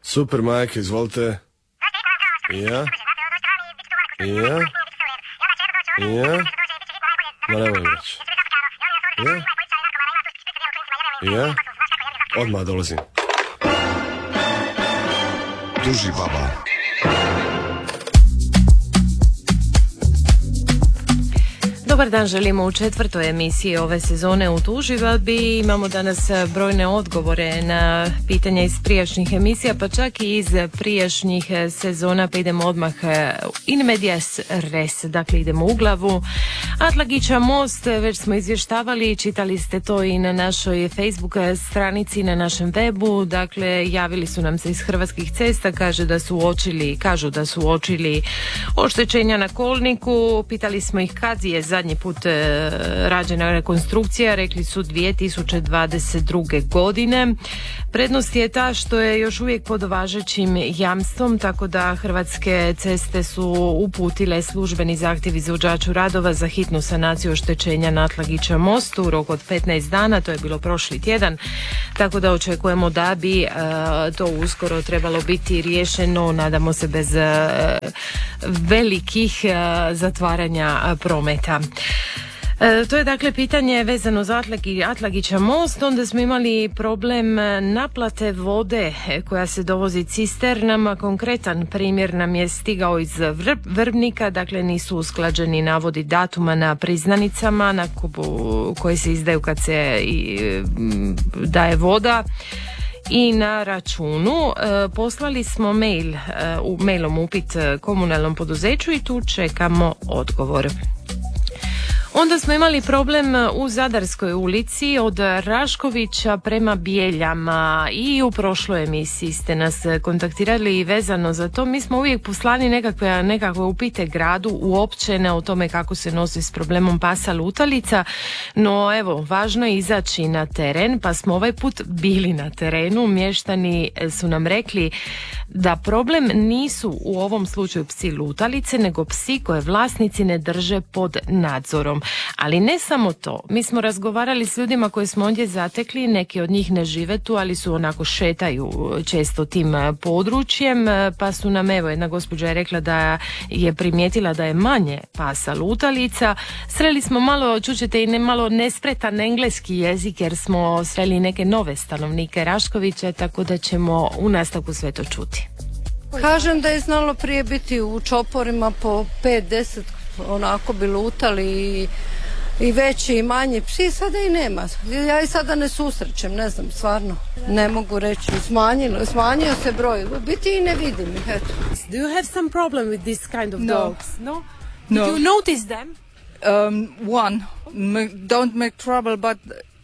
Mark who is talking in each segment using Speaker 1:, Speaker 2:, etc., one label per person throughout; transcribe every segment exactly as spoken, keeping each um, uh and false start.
Speaker 1: Super, majke, izvolite. Ja? Ja? Ja? Ma nemoj reći. Ja? Ja? Odmah dolazim.
Speaker 2: Duži baba.
Speaker 3: Dobar dan, želimo u četvrtoj emisiji ove sezone u Tuži vabi. Imamo danas brojne odgovore na pitanja iz prijašnjih emisija, pa čak i iz prijašnjih sezona, pa idemo odmah in medias res, dakle idemo u glavu. Atlagića most, već smo izvještavali, čitali ste to i na našoj Facebook stranici, na našem webu, dakle javili su nam se iz Hrvatskih cesta, kaže da su uočili, kažu da su uočili oštećenja na kolniku, pitali smo ih kad je zadnji put e, rađena rekonstrukcija, rekli su dvije tisuće dvadeset druge. godine. Prednost je ta što je još uvijek pod važećim jamstvom, tako da Hrvatske ceste su uputile službeni zahtjev izvođaču radova za hitnu sanaciju oštećenja na Atlagića mostu u roku od petnaest dana, to je bilo prošli tjedan, tako da očekujemo da bi e, to uskoro trebalo biti riješeno, nadamo se bez e, velikih e, zatvaranja prometa. E, to je dakle pitanje vezano za Atlagi, Atlagića most. Onda smo imali problem naplate vode koja se dovozi cisternama. Konkretan primjer nam je stigao iz Vr- Vrbnika, dakle nisu usklađeni navodi datuma na priznanicama na kubu, koje se izdaju kad se i, daje voda i na računu. E, poslali smo mail, e, u mailom upit komunalnom poduzeću i tu čekamo odgovor. Onda smo imali problem u Zadarskoj ulici od Raškovića prema Bijeljama i u prošloj emisiji ste nas kontaktirali vezano za to. Mi smo uvijek poslani nekakve, nekakve upite gradu uopćene o tome kako se nosi s problemom pasa lutalica, no evo, važno je izaći na teren, pa smo ovaj put bili na terenu. Mještani su nam rekli da problem nisu u ovom slučaju psi lutalice, nego psi koje vlasnici ne drže pod nadzorom. Ali ne samo to, mi smo razgovarali s ljudima koje smo ondje zatekli, neki od njih ne žive tu, ali su onako šetaju često tim područjem, pa su nam, evo, jedna gospođa je rekla da je primijetila da je manje pasa lutalica. Sreli smo malo, čućete i ne malo nespretan engleski jezik, jer smo sreli neke nove stanovnike Raškovića, tako da ćemo u nastavku sve to čuti.
Speaker 4: Kažem da je znalo prije biti u čoporima po pet deset, onako bi lutali i, i veći i manji psi, sada i nema. Ja i sada ne susrećem, ne znam, stvarno. Ne mogu reći, smanjilo, smanjio se broj, u biti i ne vidim ih, eto.
Speaker 5: Do you have some problem with this kind of
Speaker 6: No.
Speaker 5: dogs? No? Did
Speaker 6: No.
Speaker 5: you notice them?
Speaker 6: Um, one. Ma- don't make trouble, but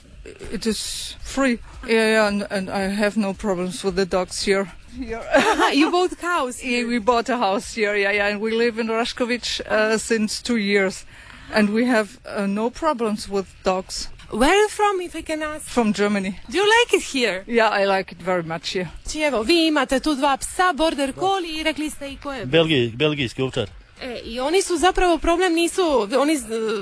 Speaker 6: it is free. Yeah, yeah, and, and I have no problems with the dogs here. Here.
Speaker 5: You bought cows
Speaker 6: Yeah,
Speaker 5: here.
Speaker 6: we bought a house here, yeah, yeah, and we live in Rašković uh, since two years. And we have uh, no problems with dogs.
Speaker 5: Where are you from, if I can ask?
Speaker 6: From Germany.
Speaker 5: Do you like it here?
Speaker 6: Yeah, I like it very much here.
Speaker 5: Znači, evo, vi imate tu dva psa, border collie, i rekli ste i koje?
Speaker 7: Belgij, belgijski ovčar.
Speaker 5: E, i oni su zapravo problem, nisu, oni,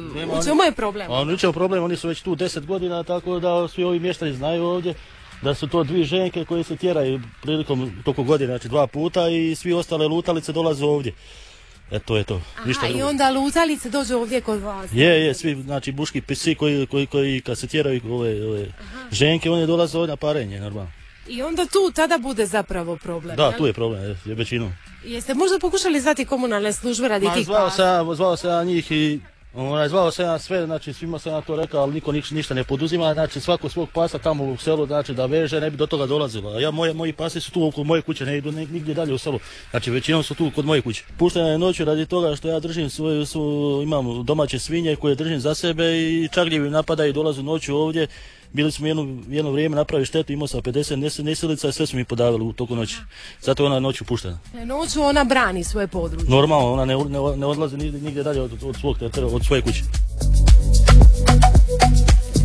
Speaker 5: u čemu je problem?
Speaker 7: On uče problem, oni su već tu deset godina, tako da svi ovi mještani znaju ovdje da su to dvije ženke koje se tjeraju prilikom toliko godina, znači dva puta, i svi ostale lutalice dolaze ovdje. E, to je to. Ništa
Speaker 5: Aha, i
Speaker 7: drugo.
Speaker 5: onda lutalice dođu ovdje kod vas.
Speaker 7: Je, je, svi, znači buški psi koji, koji, koji kad se tjeraju ove, ove ženke, one dolaze ovdje na parenje, normalno.
Speaker 5: I onda tu tada bude zapravo problem.
Speaker 7: Da,
Speaker 5: jel?
Speaker 7: tu je problem, je, je većinom.
Speaker 5: Jeste možda pokušali zvati komunalne službe radi
Speaker 7: Ma,
Speaker 5: tih
Speaker 7: zvao
Speaker 5: pasa?
Speaker 7: sam, ja- zvao sam ja njih i onaj, zvao sam ja sve, znači svima sam ja to rekao, ali niko niš, ništa ne poduzima, znači svako svog pasa tamo u selu, znači da veže, ne bi do toga dolazilo. A ja, moje, moji pasi su tu oko moje kuće, ne idu nigdje dalje u selu, znači većinom su tu kod moje kuće. Puštena je noću radi toga što ja držim svoju, svoju, imam domaće svinje koje držim za sebe i čagljivi napadaju, dolazu noću ovdje. Bili smo jedno, jedno vrijeme napravili štetu, imao sam pedeset nes, nesilica i sve su mi podavili u toku noći. Zato je ona noću puštena.
Speaker 5: Noću ona brani svoje područje.
Speaker 7: Normalno, ona ne, ne, ne odlazi nigdje, nigdje dalje od, od, svog, od svoje kuće.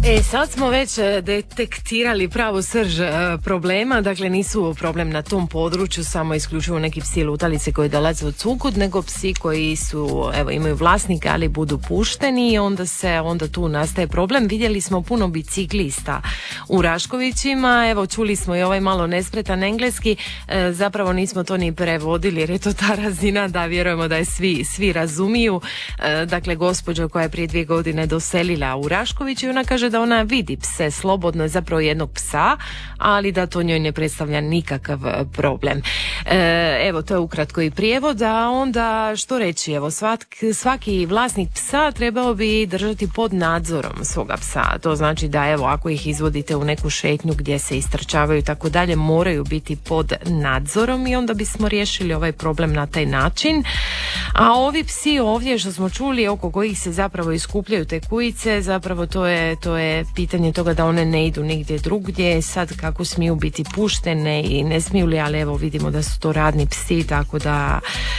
Speaker 3: E, sad smo već detektirali pravu srž problema, dakle nisu problem na tom području samo isključivo neki psi lutalice koji dolaze od cukud, nego psi koji su, evo, imaju vlasnika, ali budu pušteni i onda se, onda tu nastaje problem. Vidjeli smo puno biciklista u Raškovićima, evo čuli smo i ovaj malo nespretan engleski, e, zapravo nismo to ni prevodili jer je to ta razina da vjerujemo da je svi, svi razumiju. E, dakle, gospođa koja je prije dvije godine doselila u Rašković i ona kaže da ona vidi pse slobodno, zapravo jednog psa, ali da to njoj ne predstavlja nikakav problem. E, evo, to je ukratko i prijevod, a onda što reći, evo, svaki, svaki vlasnik psa trebao bi držati pod nadzorom svoga psa. To znači da, evo, ako ih izvodite u neku šetnju gdje se istrčavaju i tako dalje, moraju biti pod nadzorom i onda bismo riješili ovaj problem na taj način. A ovi psi ovdje što smo čuli, oko kojih se zapravo iskupljaju te kujice, zapravo to je, to je pitanje toga da one ne idu nigdje drugdje, sad kako smiju biti puštene i ne smiju li, ali evo vidimo da su to radni psi, tako da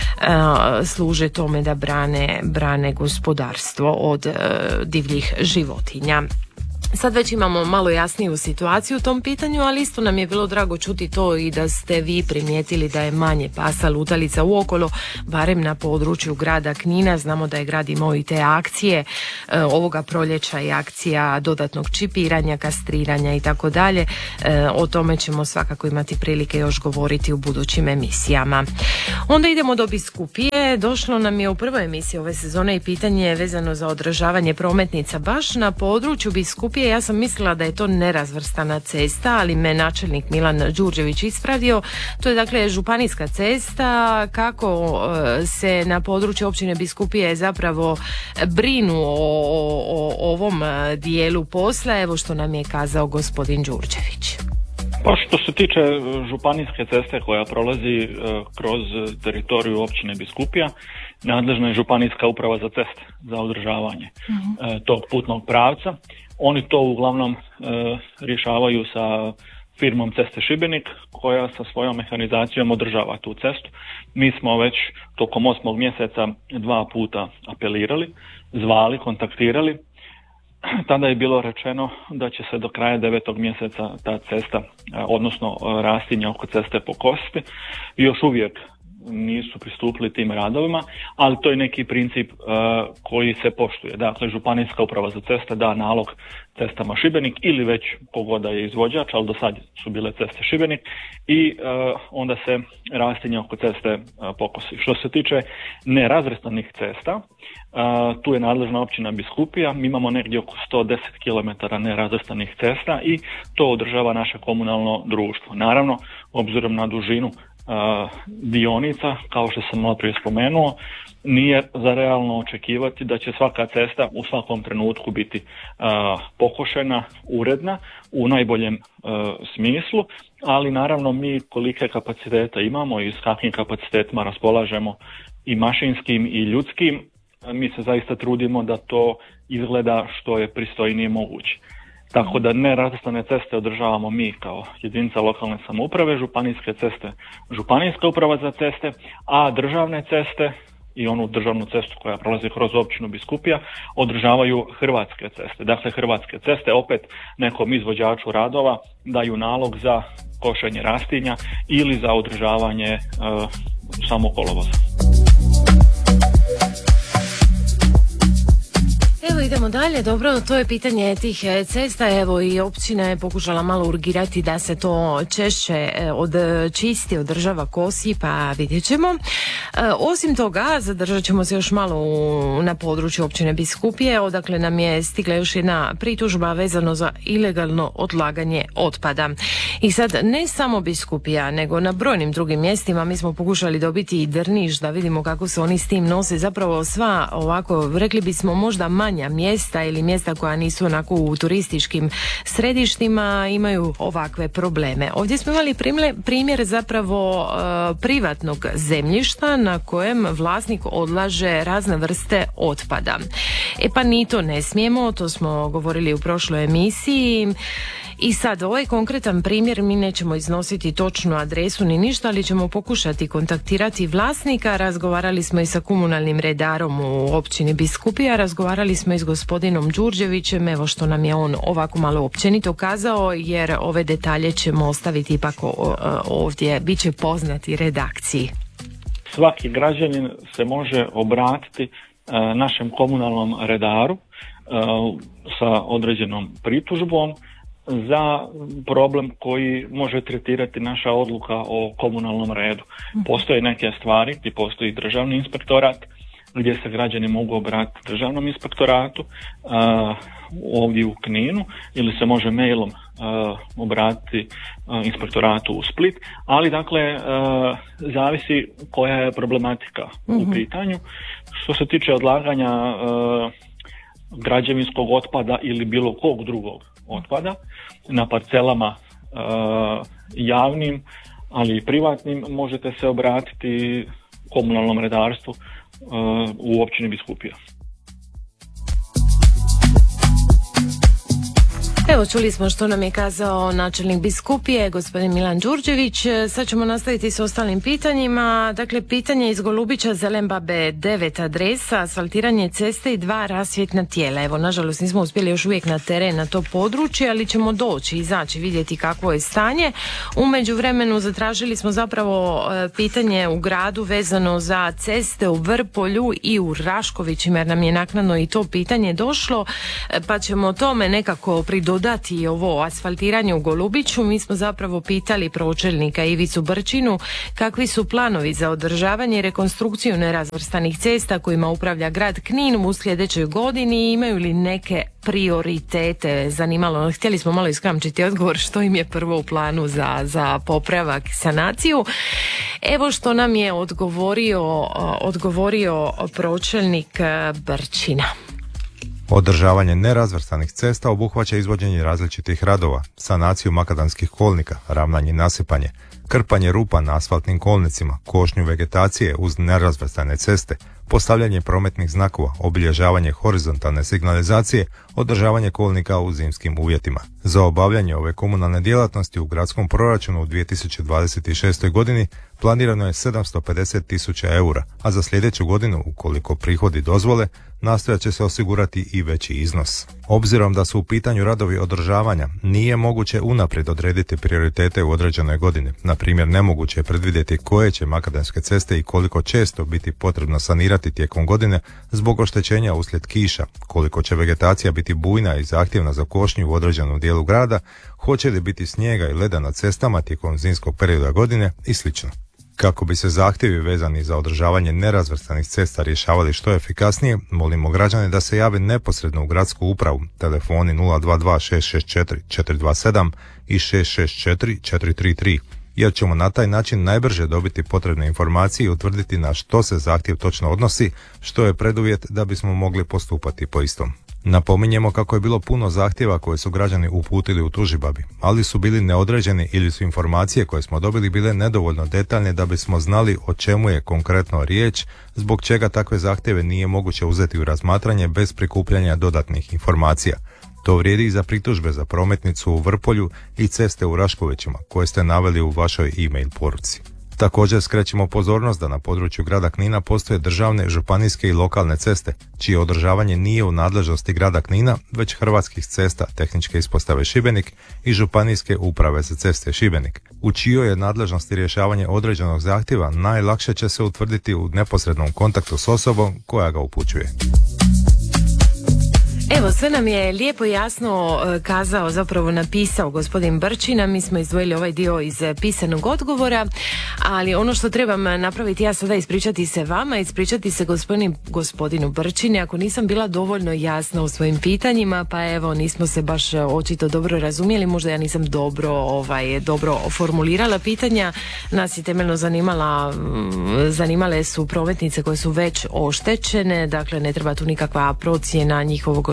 Speaker 3: uh, služe tome da brane, brane gospodarstvo od uh, divljih životinja. Sad već imamo malo jasniju situaciju u tom pitanju, ali isto nam je bilo drago čuti to i da ste vi primijetili da je manje pasa lutalica uokolo, barem na području grada Knina. Znamo da je grad imao i te akcije e, ovoga proljeća i akcija dodatnog čipiranja, kastriranja i tako dalje. O tome ćemo svakako imati prilike još govoriti u budućim emisijama. Onda idemo do Biskupije. Došlo nam je u prvoj emisiji ove sezone i pitanje vezano za održavanje prometnica baš na području Biskupije. Ja sam mislila da je to nerazvrstana cesta, ali me načelnik Milan Đurđević ispravio. To je dakle županijska cesta. Kako se na području općine Biskupije zapravo brinu o, o, o ovom dijelu posla, evo što nam je kazao gospodin Đurđević.
Speaker 8: Pa što se tiče županijske ceste koja prolazi e, kroz teritoriju općine Biskupija, nadležna je županijska uprava za ceste za održavanje mm-hmm. e, tog putnog pravca. Oni to uglavnom e, rješavaju sa firmom Ceste Šibenik koja sa svojom mehanizacijom održava tu cestu. Mi smo već tokom osmog mjeseca dva puta apelirali, zvali, kontaktirali. Tada je bilo rečeno da će se do kraja devetog mjeseca ta cesta, odnosno rastinja oko ceste pokositi. Još uvijek nisu pristupili tim radovima, ali to je neki princip uh, koji se poštuje. Dakle, županijska uprava za ceste da nalog cestama Šibenik ili već kogoda je izvođač, ali do sad su bile ceste Šibenik i uh, onda se rastinja oko ceste uh, pokosi. Što se tiče nerazvrstanih cesta, uh, tu je nadležna općina Biskupija. Mi imamo negdje oko sto deset kilometara nerazvrstanih cesta i to održava naše komunalno društvo. Naravno, obzirom na dužinu Uh, dionica, kao što sam malo prije spomenuo, nije za realno očekivati da će svaka cesta u svakom trenutku biti uh, pokošena, uredna, u najboljem uh, smislu, ali naravno mi kolike kapacitete imamo i s kakvim kapacitetima raspolažemo i mašinskim i ljudskim, mi se zaista trudimo da to izgleda što je pristojnije moguće. Tako da nerazvrstane ceste održavamo mi kao jedinica lokalne samouprave, županijske ceste, županijska uprava za ceste, a državne ceste i onu državnu cestu koja prolazi kroz općinu Biskupija održavaju Hrvatske ceste. Dakle, Hrvatske ceste opet nekom izvođaču radova daju nalog za košenje rastinja ili za održavanje e, samog kolovoza.
Speaker 3: Evo idemo dalje, dobro, to je pitanje tih cesta, evo i općina je pokušala malo urgirati da se to češće odčisti, održava, kosi, pa vidjet ćemo. E, osim toga, zadržat ćemo se još malo u, na području općine Biskupije, odakle nam je stigla još jedna pritužba vezano za ilegalno odlaganje otpada. I sad ne samo Biskupija, nego na brojnim drugim mjestima mi smo pokušali dobiti i Drniš da vidimo kako se oni s tim nose, zapravo sva ovako, rekli bismo možda manja mjesta ili mjesta koja nisu onako u turističkim središtima imaju ovakve probleme. Ovdje smo imali primjer zapravo uh, privatnog zemljišta na kojem vlasnik odlaže razne vrste otpada. E pa ni to ne smijemo, to smo govorili u prošloj emisiji. I sad ovaj konkretan primjer, mi nećemo iznositi točnu adresu ni ništa, ali ćemo pokušati kontaktirati vlasnika. Razgovarali smo i sa komunalnim redarom u općini Biskupija, razgovarali smo i s gospodinom Đurđevićem, evo što nam je on ovako malo općenito kazao, jer ove detalje ćemo ostaviti ipak ovdje, bit će poznati redakciji.
Speaker 8: Svaki građanin se može obratiti našem komunalnom redaru sa određenom pritužbom za problem koji može tretirati naša odluka o komunalnom redu. Postoje neke stvari gdje postoji državni inspektorat gdje se građani mogu obratiti državnom inspektoratu uh, ovdje u Kninu, ili se može mailom uh, obratiti uh, inspektoratu u Split, ali dakle uh, zavisi koja je problematika mm-hmm. u pitanju. Što se tiče odlaganja uh, građevinskog otpada ili bilo kog drugog otpada na parcelama uh, javnim, ali i privatnim, možete se obratiti komunalnom redarstvu uh, u općini Biskupija.
Speaker 3: Evo, čuli smo što nam je kazao načelnik Biskupije, gospodin Milan Đurđević. Sad ćemo nastaviti s ostalim pitanjima. Dakle, pitanje iz Golubića, Zelenbabe devet adresa, asfaltiranje ceste i dva rasvjetna tijela. Evo, nažalost nismo uspjeli još uvijek na teren na to područje, ali ćemo doći, izaći, vidjeti kakvo je stanje. U međuvremenu zatražili smo zapravo e, pitanje u gradu vezano za ceste u Vrpolju i u Raškovićima, jer nam je naknadno i to pitanje došlo, e, pa ćemo o tome nekako pridodati dodati ovo asfaltiranje u Golubiću. Mi smo zapravo pitali pročelnika Ivicu Brčinu kakvi su planovi za održavanje i rekonstrukciju nerazvrstanih cesta kojima upravlja grad Knin u sljedećoj godini i imaju li neke prioritete. Zanimalo, htjeli smo malo iskramčiti odgovor što im je prvo u planu za, za popravak, sanaciju. Evo što nam je odgovorio, odgovorio pročelnik Brčina.
Speaker 9: Održavanje nerazvrstanih cesta obuhvaća izvođenje različitih radova, sanaciju makadamskih kolnika, ravnanje i nasipanje, krpanje rupa na asfaltnim kolnicima, košnju vegetacije uz nerazvrstane ceste, postavljanje prometnih znakova, obilježavanje horizontalne signalizacije, održavanje kolnika u zimskim uvjetima. Za obavljanje ove komunalne djelatnosti u gradskom proračunu u dvije tisuće dvadeset šestoj godini planirano je sedamsto pedeset tisuća eura, a za sljedeću godinu, ukoliko prihodi dozvole, nastojat će se osigurati i veći iznos. Obzirom da su u pitanju radovi održavanja, nije moguće unaprijed odrediti prioritete u određenoj godini. Na primjer, nemoguće je predvidjeti koje će makadamske ceste i koliko često biti potrebno sanirati tijekom godine zbog oštećenja uslijed kiša, koliko će vegetacija biti bujna i zahtjevna za košnju u određenom dijelu grada, hoće li biti snijega i leda na cestama tijekom zimskog perioda godine i sl. Kako bi se zahtjevi vezani za održavanje nerazvrstanih cesta rješavali što efikasnije, molimo građane da se jave neposredno u gradsku upravu, telefoni nula dva dva šest šest četiri četiri dva sedam i šest šest četiri četiri tri tri, jer ćemo na taj način najbrže dobiti potrebne informacije i utvrditi na što se zahtjev točno odnosi, što je preduvjet da bismo mogli postupati po istom. Napominjemo kako je bilo puno zahtjeva koje su građani uputili u Tužibabi, ali su bili neodređeni ili su informacije koje smo dobili bile nedovoljno detaljne da bismo znali o čemu je konkretno riječ, zbog čega takve zahtjeve nije moguće uzeti u razmatranje bez prikupljanja dodatnih informacija. To vrijedi i za pritužbe za prometnicu u Vrpolju i ceste u Raškovićima koje ste naveli u vašoj e-mail poruci. Također skrećemo pozornost da na području grada Knina postoje državne, županijske i lokalne ceste, čije održavanje nije u nadležnosti grada Knina, već Hrvatskih cesta tehničke ispostave Šibenik i Županijske uprave za ceste Šibenik. U čijoj je nadležnosti rješavanje određenog zahtjeva najlakše će se utvrditi u neposrednom kontaktu s osobom koja ga upućuje.
Speaker 3: Evo, sve nam je lijepo i jasno kazao, zapravo napisao gospodin Brčina. Mi smo izdvojili ovaj dio iz pisanog odgovora, ali ono što trebam napraviti ja sada ispričati se vama, ispričati se gospodinu, gospodinu Brčini ako nisam bila dovoljno jasna u svojim pitanjima, pa evo nismo se baš očito dobro razumjeli, možda ja nisam dobro, ovaj, dobro formulirala pitanja. Nas je temeljno zanimala, zanimale su prometnice koje su već oštećene, dakle ne treba tu nikakva procjena njihovog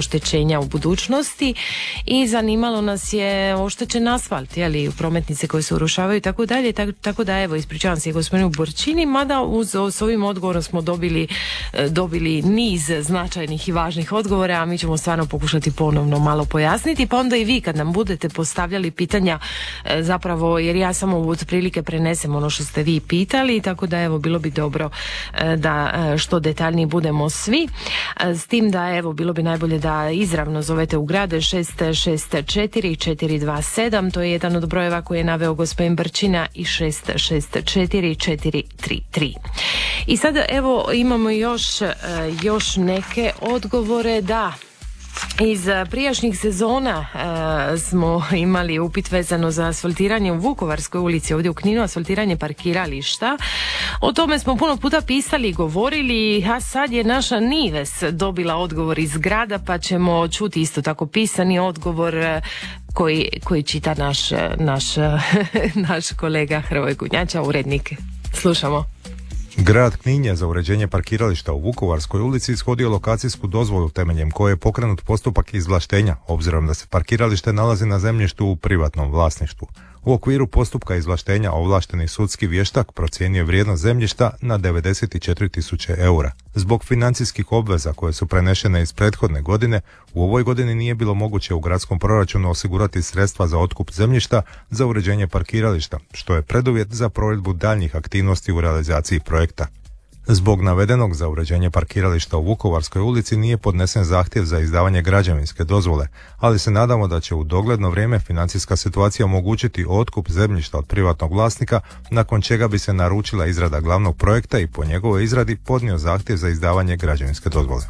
Speaker 3: oštećenja u budućnosti i zanimalo nas je oštećen asfalt, jeli, prometnice koje se urušavaju i tako dalje, tako, tako da evo, ispričavam se gospodinu Borčini, mada uz, s ovim odgovorom smo dobili, dobili niz značajnih i važnih odgovora, a mi ćemo stvarno pokušati ponovno malo pojasniti, pa onda i vi kad nam budete postavljali pitanja, zapravo, jer ja samo otprilike prenesem ono što ste vi pitali, tako da evo, bilo bi dobro da što detaljniji budemo svi, s tim da evo, bilo bi najbolje da izravno zovete u grad šest šest četiri četiri dva sedam, to je jedan od brojeva koji je naveo gospodin Brčina, i šest šest četiri četiri tri tri. I sad evo imamo još, još neke odgovore. Da, iz prijašnjih sezona e, smo imali upit vezano za asfaltiranje u Vukovarskoj ulici, ovdje u Kninu, asfaltiranje parkirališta. O tome smo puno puta pisali i govorili, a sad je naša Nives dobila odgovor iz grada, pa ćemo čuti isto tako pisani odgovor koji, koji čita naš, naš, naš kolega Hrvoje Gunjača, urednik. Slušamo.
Speaker 9: Grad Knin je za uređenje parkirališta u Vukovarskoj ulici ishodio lokacijsku dozvolu temeljem koje je pokrenut postupak izvlaštenja, obzirom da se parkiralište nalazi na zemljištu u privatnom vlasništvu. U okviru postupka izvlaštenja ovlašteni sudski vještak procijenio vrijednost zemljišta na devedeset četiri tisuće eura. Zbog financijskih obveza koje su prenešene iz prethodne godine, u ovoj godini nije bilo moguće u gradskom proračunu osigurati sredstva za otkup zemljišta za uređenje parkirališta, što je preduvjet za provedbu daljnjih aktivnosti u realizaciji projekta. Zbog navedenog za uređenje parkirališta u Vukovarskoj ulici nije podnesen zahtjev za izdavanje građevinske dozvole, ali se nadamo da će u dogledno vrijeme financijska situacija omogućiti otkup zemljišta od privatnog vlasnika, nakon čega bi se naručila izrada glavnog projekta i po njegovoj izradi podnio zahtjev za izdavanje građevinske dozvole.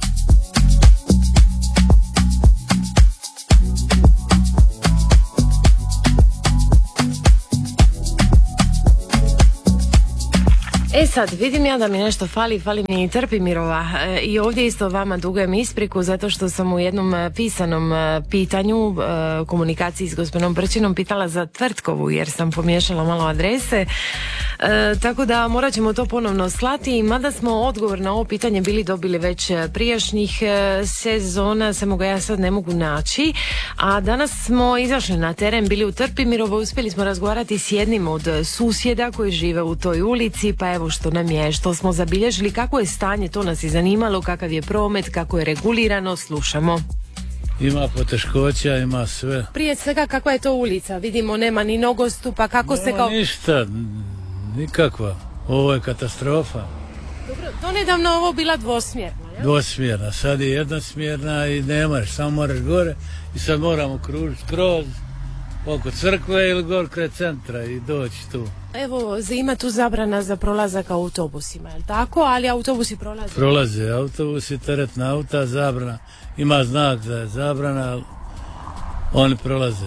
Speaker 3: E sad, vidim ja da mi nešto fali, fali mi i Trpimirova e, i ovdje isto vama dugujem ispriku zato što sam u jednom pisanom e, pitanju, e, komunikaciji s gospodinom Brčinom pitala za Tvrtkovu jer sam pomiješala malo adrese, e, tako da morat ćemo to ponovno slati, mada smo odgovor na ovo pitanje bili dobili već prijašnjih e, sezona, samo ga ja sad ne mogu naći, a danas smo izašli na teren, bili u Trpimirovo, uspjeli smo razgovarati s jednim od susjeda koji žive u toj ulici, pa evo što nam je, što smo zabilježili, kako je stanje, to nas je zanimalo, kakav je promet, kako je regulirano, slušamo.
Speaker 10: Ima poteškoća, ima sve.
Speaker 5: Prije svega kakva je to ulica, vidimo nema ni nogostupa, kako
Speaker 10: nema
Speaker 5: se kao...
Speaker 10: ništa, nikakva, ovo je katastrofa.
Speaker 5: Dobro, to nedavno ovo bila dvosmjerna, ja?
Speaker 10: Dvosmjerna, sad je jednosmjerna i nemaš, samo moraš gore i sad moramo kružiti kroz oko crkve ili gor kraj centra i doći tu.
Speaker 5: Evo, ima tu zabrana za prolazak autobusima, je li tako? Ali autobusi prolaze?
Speaker 10: Prolaze autobusi, teretna auta, zabrana. Ima znak za zabrana, ali oni prolaze.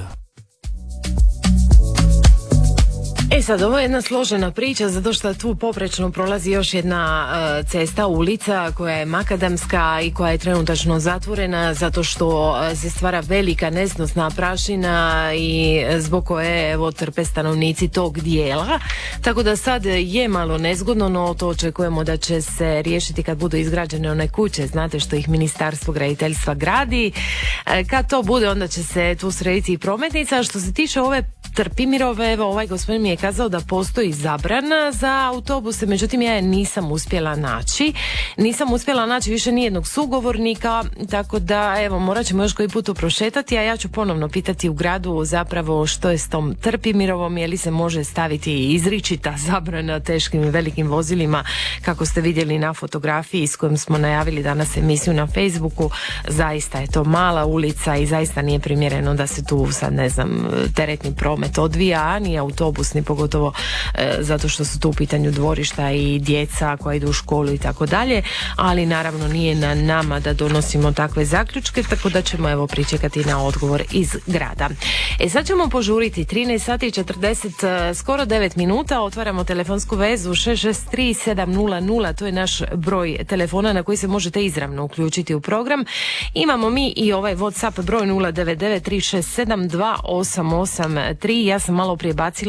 Speaker 3: E sad, ovo je jedna složena priča zato što tu poprečno prolazi još jedna uh, cesta, ulica koja je makadamska i koja je trenutačno zatvorena zato što uh, se stvara velika nesnosna prašina i zbog koje evo trpe stanovnici tog dijela. Tako da sad je malo nezgodno, no to očekujemo da će se riješiti kad budu izgrađene one kuće, znate što ih Ministarstvo graditeljstva gradi. Uh, kad to bude, onda će se tu srediti i prometnica. Što se tiče ove Trpimirove, evo ovaj gospodin mi je kazao da postoji zabrana za autobuse, međutim ja je nisam uspjela naći. Nisam uspjela naći više nijednog sugovornika, tako da evo morat ćemo još koji put prošetati, a ja ću ponovno pitati u gradu zapravo što je s tom Trpimirovom, je li se može staviti izričita zabrana teškim i velikim vozilima, kako ste vidjeli na fotografiji s kojom smo najavili danas emisiju na Facebooku. Zaista je to mala ulica i zaista nije primjereno da se tu sad ne znam teretni promet odvija, a ni autobus, ni pogotovo e, zato što su tu u pitanju dvorišta i djeca koja idu u školu i tako dalje, ali naravno nije na nama da donosimo takve zaključke, tako da ćemo evo pričekati na odgovor iz grada. E sad ćemo požuriti, trinaest sati i četrdeset, skoro devet minuta, otvaramo telefonsku vezu šest šest tri sedam nula nula, to je naš broj telefona na koji se možete izravno uključiti u program. Imamo mi i ovaj WhatsApp broj nula devet devet tri šest sedam dva osam osam tri. Ja sam malo prije bacila oko i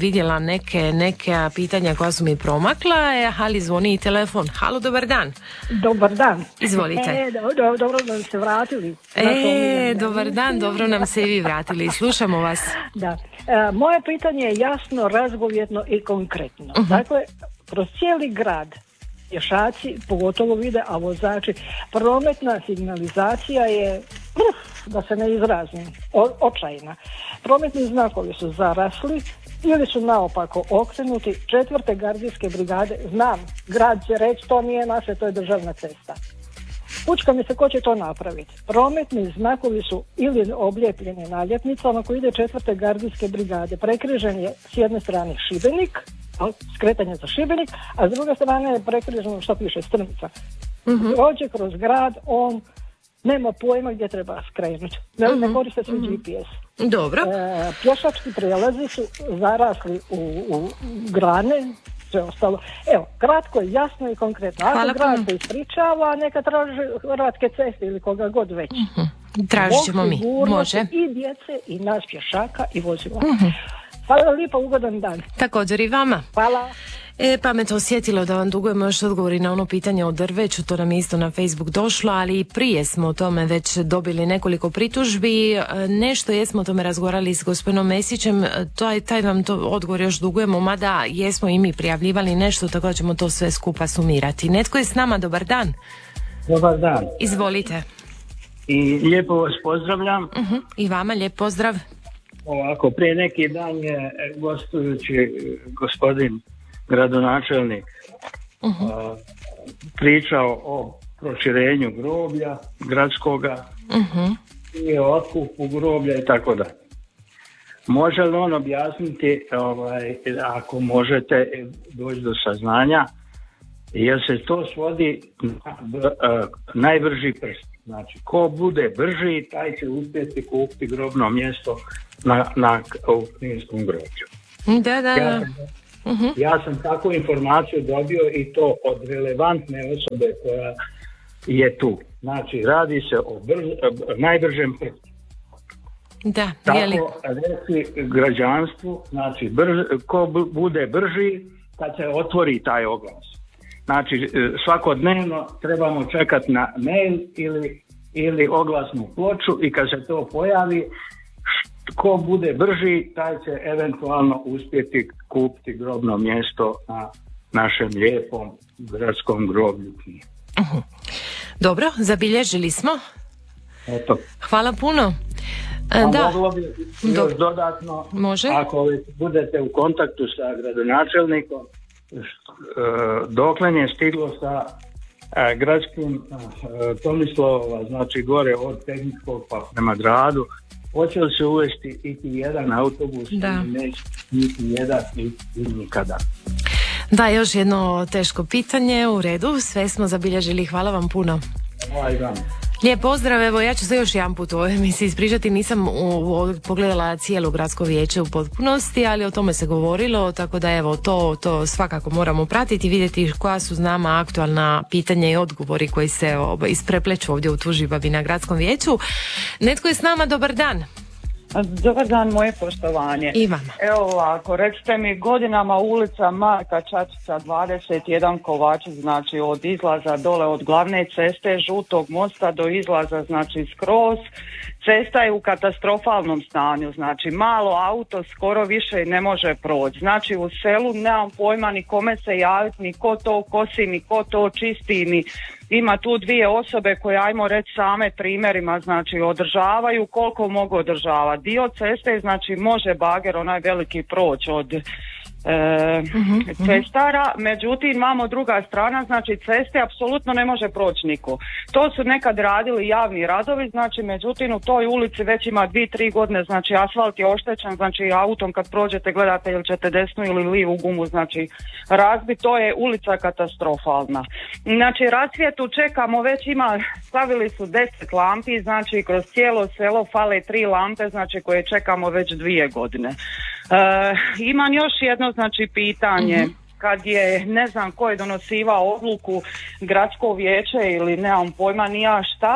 Speaker 3: vidjela neke, neke pitanja koja su mi promakla, ali zvoni i telefon. Halo, dobar dan.
Speaker 11: Dobar dan.
Speaker 3: Izvolite.
Speaker 11: E, do, do, dobro da ste vratili.
Speaker 3: E, dobar dan, dobro nam se i vi vratili. Slušamo vas.
Speaker 11: Da. E, moje pitanje je jasno, razgovjetno i konkretno. Uh-huh. Dakle, kroz cijeli grad pješaci pogotovo vide, a vozači, prometna signalizacija je, uh, da se ne izrazim, o, očajna. Prometni znakovi su zarasli ili su naopako okrenuti. Četvrte gardijske brigade, znam, grad će reći to nije naše, to je državna cesta. Pučka mi se ko će to napraviti. Prometni znakovi su ili oblijepljeni naljepnicama koji ide četvrte gardijske brigade. Prekrižen je s jedne strane Šibenik, skretanje za Šibenik, a s druge strane je prekriženo što piše Strmica. Uh-huh. Prođe kroz grad, on nema pojma gdje treba skrenuti. Ne, uh-huh. ne koriste svi uh-huh. G P S.
Speaker 3: Dobro.
Speaker 11: E, pješački prijelazi su zarasli u, u grane, sve ostalo. Evo, kratko, jasno i konkretno. Ako
Speaker 3: Hvala
Speaker 11: grad
Speaker 3: puno.
Speaker 11: se ispričava, neka traži Hrvatske ceste ili koga god već.
Speaker 3: Uh-huh. Tražit ćemo mi. Može.
Speaker 11: I djece, i nas pješaka, i vozila.
Speaker 3: Uh-huh.
Speaker 11: Hvala lijepa, ugodan dan.
Speaker 3: Također i vama.
Speaker 11: Hvala.
Speaker 3: E, pa me to osjetilo da vam dugujemo još odgovori na ono pitanje o drveću, to nam je isto na Facebook došlo, ali i prije smo o tome već dobili nekoliko pritužbi. Nešto jesmo o tome razgovarali s gospodinom Mesićem, taj, taj vam to odgovor još dugujemo, mada jesmo i mi prijavljivali nešto, tako da ćemo to sve skupa sumirati. Netko je s nama, dobar dan.
Speaker 12: Dobar dan.
Speaker 3: Izvolite.
Speaker 12: I lijepo vas pozdravljam.
Speaker 3: Uh-huh. I vama lijep pozdrav.
Speaker 12: Ovako, prije neki dan je gostujući gospodin gradonačelnik uh-huh. a, pričao o proširenju groblja gradskoga uh-huh. i o otkupu groblja i tako da. Može li on objasniti, ovaj, ako možete doći do saznanja, jer se to svodi na b, a, najbrži prst. Znači, ko bude brži, taj će uspjeti kupiti grobno mjesto na, na, u Kninskom groblju.
Speaker 3: Da, da,
Speaker 12: ja
Speaker 3: da.
Speaker 12: sam,
Speaker 3: uh-huh.
Speaker 12: ja sam takvu informaciju dobio i to od relevantne osobe koja je tu. Znači, radi se o brz, najbržem prstu.
Speaker 3: Da,
Speaker 12: tako
Speaker 3: jeli.
Speaker 12: reći građanstvu, znači, brž, ko bude brži, kad se otvori taj oglas. Znači, svakodnevno trebamo čekati na mail ili, ili oglasnu ploču i kad se to pojavi, ko bude brži, taj će eventualno uspjeti kupiti grobno mjesto na našem lijepom gradskom groblju.
Speaker 3: Uh-huh. Dobro, zabilježili smo.
Speaker 12: Eto.
Speaker 3: Hvala puno.
Speaker 12: A
Speaker 3: da.
Speaker 12: moglo bi još dodatno,
Speaker 3: Može?
Speaker 12: ako budete u kontaktu sa gradonačelnikom, dokle je stiglo sa a, gradskim a, Tomislavova, znači gore od tehničkog pa prema gradu, hoće li se uvesti iti jedan autobus,
Speaker 3: da.
Speaker 12: neće niti jedan i nikada.
Speaker 3: Da, još jedno teško pitanje, u redu, sve smo zabilježili, hvala vam puno.
Speaker 12: Hvala i vam.
Speaker 3: Lijep pozdrav, evo ja ću se još jedan put u ovoj emisiji ispričati, nisam u, u, pogledala cijelo gradsko vijeće u potpunosti, ali o tome se govorilo, tako da evo to, to svakako moramo pratiti i vidjeti koja su nama aktualna pitanja i odgovori koji se o, isprepleću ovdje u Tužibabi na gradskom vijeću. Netko je s nama, dobar dan.
Speaker 13: Dobar dan, moje poštovanje.
Speaker 3: I vama.
Speaker 13: Evo ovako, recite mi, godinama ulica Marka Čačića dvadeset jedan Kovačić, znači od izlaza dole od glavne ceste Žutog mosta do izlaza, znači skroz, cesta je u katastrofalnom stanju, znači malo auto skoro više ne može proći. Znači u selu nemam pojma ni kome se javiti, ni ko to kosi, ni ko to čisti, ni ima tu dvije osobe koje, ajmo reći same primjerima, znači održavaju koliko mogu održavati. Dio ceste, znači može bager onaj veliki proći od E, uh-huh, cestara, međutim imamo druga strana, znači ceste apsolutno ne može proći niko. To su nekad radili javni radovi, znači međutim u toj ulici već ima dvije, tri godine, znači asfalt je oštećen, znači autom kad prođete gledate ili ćete desnu ili lijevu gumu, znači razbit, to je ulica katastrofalna. Znači rasvjetu čekamo, već ima, stavili su deset lampi, znači kroz cijelo selo fale tri lampe, znači koje čekamo već dvije godine. Uh, imam još jedno znači pitanje, mm-hmm. kad je ne znam ko je donosivao odluku gradsko vijeće ili nemam pojma ni ja šta,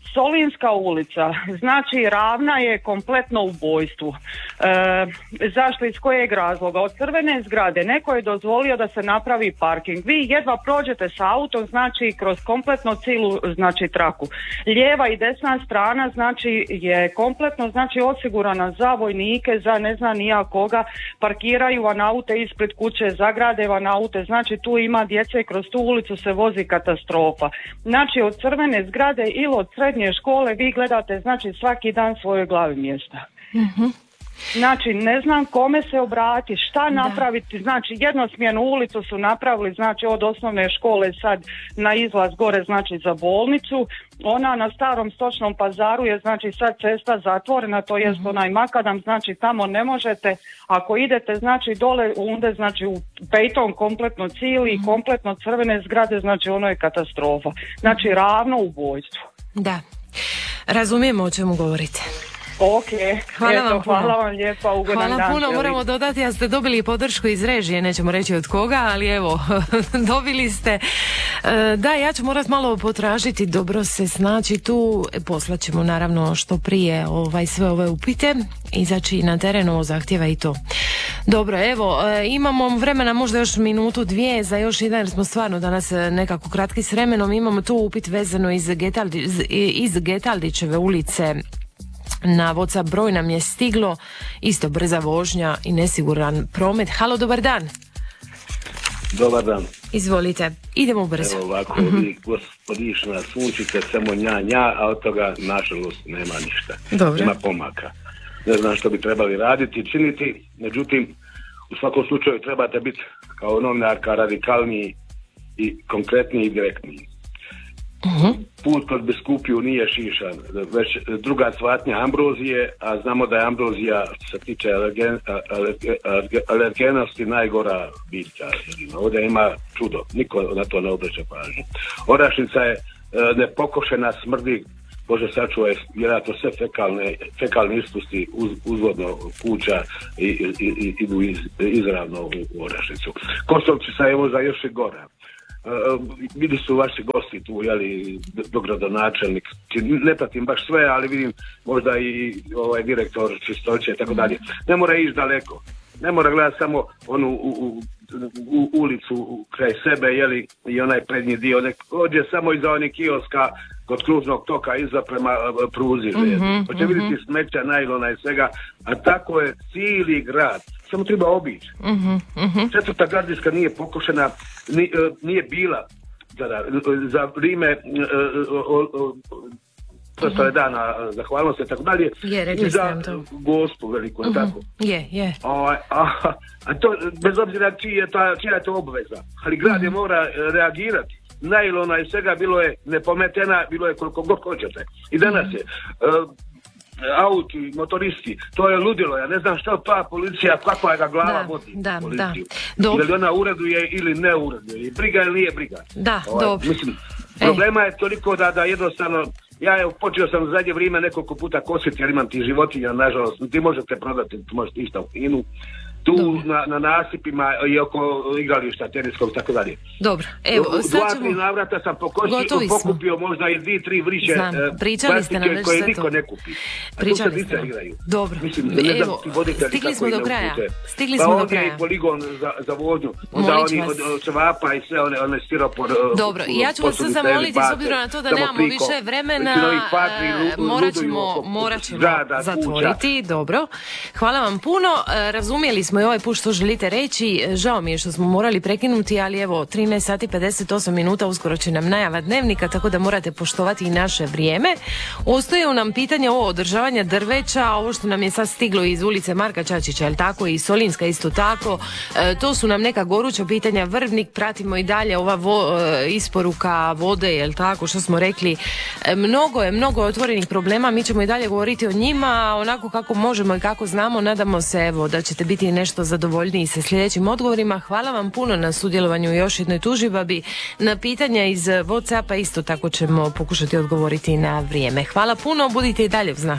Speaker 13: Solinska ulica, znači ravna je kompletno ubojstvu. E, zašto, iz kojeg razloga? Od crvene zgrade neko je dozvolio da se napravi parking. Vi jedva prođete s autom, znači kroz kompletno cijelu znači traku. Lijeva i desna strana znači je kompletno znači osigurana za vojnike, za ne znam nija koga, parkiraju van aute ispred kuće, zagrade van aute, znači tu ima djece, kroz tu ulicu se vozi katastrofa. Znači od crvene zgrade ili od srednje škole vi gledate znači svaki dan svojoj glavi mjesta.
Speaker 3: Mhm.
Speaker 13: Znači ne znam kome se obratiti, šta napraviti, znači jednosmjernu ulicu su napravili znači od osnovne škole sad na izlaz gore znači za bolnicu, ona na starom stočnom pazaru je znači sad cesta zatvorena, to jest mm-hmm. onaj makadam, znači tamo ne možete, ako idete znači dole unde znači u Pejton kompletno cijeli i mm-hmm. kompletno crvene zgrade, znači ono je katastrofa, znači ravno ubojstvo.
Speaker 3: Da, razumijemo o čemu govorite.
Speaker 13: Ok,
Speaker 3: hvala,
Speaker 13: eto,
Speaker 3: vam puno.
Speaker 13: Hvala vam lijepa, ugodan dan.
Speaker 3: Hvala puno,
Speaker 13: želim.
Speaker 3: moramo dodati da ste dobili podršku iz režije, nećemo reći od koga, ali evo, dobili ste. Da, ja ću morat malo potražiti, dobro se snaći tu, poslaćemo naravno što prije ovaj, sve ove upite, izaći na teren, ovo zahtjeva i to. Dobro, evo, imamo vremena možda još minutu, dvije za još jedan, jer smo stvarno danas nekako kratki s vremenom, imamo tu upit vezano iz, Getaldi, iz Getaldićeve ulice. Na WhatsApp broj nam je stiglo, isto brza vožnja i nesiguran promet. Halo, dobar dan.
Speaker 14: Dobar dan.
Speaker 3: Izvolite, idemo brzo.
Speaker 14: Evo ovako, mm-hmm. vi gospodišna sunčice, samo nja, nja, a od toga nažalost nema ništa.
Speaker 3: Dobro.
Speaker 14: Nema pomaka. Ne znam što bi trebali raditi i činiti, međutim, u svakom slučaju trebate biti kao novinarka radikalniji i konkretniji i direktniji.
Speaker 3: Uh-huh.
Speaker 14: Put kod biskupiju nije šišan, već druga cvatnja ambrozije, a znamo da je ambrozija što se tiče alergen, alergen, alergenosti najgora biljka. Ovdje ima čudo, niko na to ne obraća pažnju. Orašnica je nepokošena, smrdi, Bože sačuvaj, vjerojatno sve fekalne, fekalne ispusti uz, uzvodno kuća i, i, i, idu iz, izravno u, u Orašnicu. Kosovčica je možda još i gora. Uh, bili su vaši gosti tu, jeli, dogradonačelnik, ne pratim baš sve, ali vidim možda i ovaj direktor čistoće i tako dalje. Ne mora ići daleko, ne mora gledati samo onu u, u, u ulicu kraj sebe, jeli, i onaj prednji dio, nek ođe samo iza onih kioska kod kružnog toka iza prema uh, pruzi, mm-hmm, hoće mm-hmm. vidjeti smeća, najlona i svega, a tako je cijeli grad. Samo treba obići.
Speaker 3: Uh-huh, uh-huh.
Speaker 14: Četvrta gardijska nije pokošena, ni, nije bila za, za vrijeme prostore uh, uh, dana zahvalnosti i tako dalje.
Speaker 3: Je, rekli ste nam to.
Speaker 14: Gospu veliku, uh-huh. tako?
Speaker 3: Je, je.
Speaker 14: A, a, a to, bez obzira čija je, ta, čija je to obveza, ali grad je uh-huh. mora reagirati. Najlona i svega bilo je nepometena, bilo je koliko god hoćete. I danas uh-huh. je... Uh, auti, motoristi, to je ludilo, ja ne znam što ta policija, kakva je ga glava
Speaker 3: da,
Speaker 14: vodi
Speaker 3: da,
Speaker 14: policiju.
Speaker 3: Da.
Speaker 14: Ili ona ureduje ili ne ureduje, briga ili nije briga.
Speaker 3: Da,
Speaker 14: ovaj,
Speaker 3: dobro.
Speaker 14: Mislim, problema je toliko da, da jednostavno, ja je počeo sam u zadnje vrijeme nekoliko puta kositi, jer imam ti životinja, nažalost, ti možete prodati, ti možete išta u Kinu, tu na, na nasipima i oko igrališta teniskog, tako dalje.
Speaker 3: Dobro, evo, sad
Speaker 14: Dva,
Speaker 3: ćemo...
Speaker 14: tri navrata sam pokosio, pokupio možda i dvi, tri vriće
Speaker 3: Znam, pričali ste nam već
Speaker 14: koje
Speaker 3: sve
Speaker 14: niko
Speaker 3: to.
Speaker 14: ne kupi.
Speaker 3: Pričali ste nam. Dobro,
Speaker 14: Mislim,
Speaker 3: evo, stigli smo do kraja. Stigli smo
Speaker 14: pa
Speaker 3: do kraja.
Speaker 14: Pa ovdje je poligon za, za vožnju, onda oni od, od čevapa i sve one, one stiropor...
Speaker 3: Dobro, i ja ću vas sad zamoliti, s obzirom na to da nemamo više vremena, morat ćemo, morat ćemo zatvoriti. Dobro, hvala vam puno, razumijeli smo i ovaj put što želite reći, žao mi je što smo morali prekinuti, ali evo, trinaest sati pedeset osam minuta, uskoro će nam najava dnevnika, tako da morate poštovati i naše vrijeme. Ostaju nam pitanja o održavanju drveća, ovo što nam je sad stiglo iz ulice Marka Čačića, jel tako, i Solinska isto tako, e, to su nam neka goruća pitanja. Vrbnik, pratimo i dalje ova vo, e, isporuka vode, jel tako, što smo rekli, e, mnogo je, mnogo je otvorenih problema, mi ćemo i dalje govoriti o njima, onako kako možemo i kako znamo. Nadamo se, evo, da ćete biti nešto zadovoljniji sa sljedećim odgovorima. Hvala vam puno na sudjelovanju u još jednoj tuži babi. Na pitanja iz WhatsAppa isto tako ćemo pokušati odgovoriti na vrijeme. Hvala puno, budite i dalje uz nas.